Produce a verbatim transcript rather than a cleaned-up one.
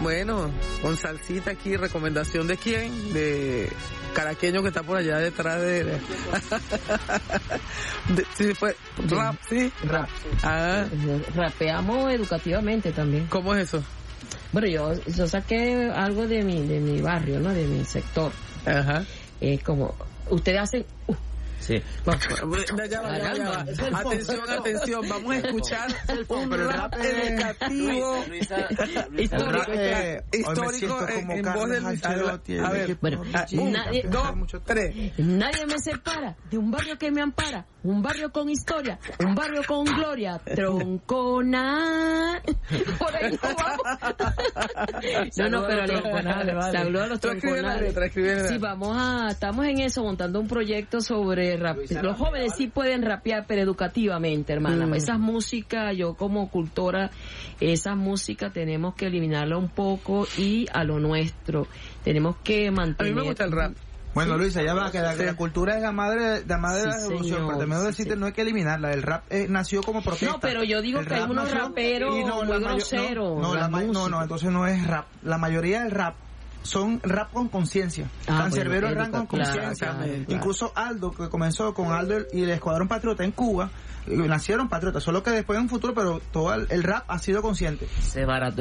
Bueno, con salsita aquí, recomendación de quién, de Caraqueño que está por allá detrás de, de... de sí, fue rap, sí, rap. Ah, rapeamos educativamente también. ¿Cómo es eso? Bueno, yo yo saqué algo de mi de mi barrio, ¿no? De mi sector. Ajá. Es como ustedes hacen uh, sí. Ya va, ya va, ya va. Atención, atención, vamos a escuchar un rap educativo histórico, histórico en voz del Luis. A ver, bueno, nadie, dos, tres. Nadie me separa de un barrio que me ampara, un barrio con historia, un barrio con gloria, troncona. Por ahí no vamos. No, no, pero saludos a los tronconales. Sí, vamos a, estamos en eso, montando un proyecto sobre rap. Los jóvenes sí pueden rapear, pero educativamente, hermana. Mm. Esas músicas, yo como cultora, esas músicas tenemos que eliminarla un poco y a lo nuestro. Tenemos que mantener. A mí me gusta el rap. Bueno, Luisa, ya va, que la, la cultura es la madre, la madre sí, de la revolución, señor, pero también sí, decirte, sí. No hay que eliminarla, el rap eh, nació como protesta. No, pero yo digo el que hay unos raperos no, muy groseros. No, no, no, no, entonces no es rap. La mayoría del rap son rap con conciencia. Ah, Cancerbero bueno, es rap con conciencia. Claro, claro. Incluso Aldo, que comenzó con Aldo y el Escuadrón Patriota en Cuba, nacieron patriotas, solo que después en un futuro, pero todo el, el rap ha sido consciente. Se barato.